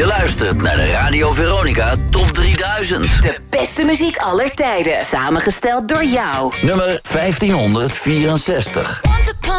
Je luistert naar de Radio Veronica Top 3000. De beste muziek aller tijden. Samengesteld door jou. Nummer 1564.